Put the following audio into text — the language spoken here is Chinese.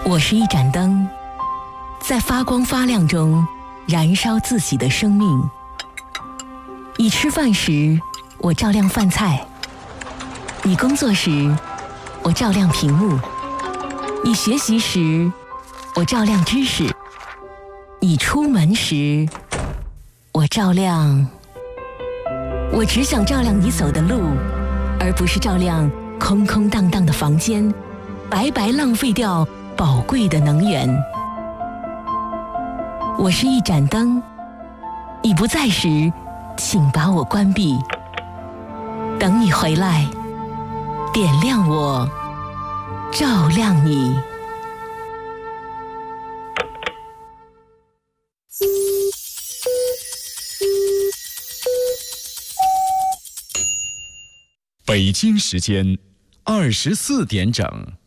我是一盏灯，在发光发亮中燃烧自己的生命。你吃饭时，我照亮饭菜；你工作时，我照亮屏幕；你学习时，我照亮知识；你出门时，我照亮。我只想照亮你走的路，而不是照亮空空荡荡的房间，白白浪费掉宝贵的能源。我是一盏灯，你不在时，请把我关闭。等你回来，点亮我，照亮你。 北京时间24点整。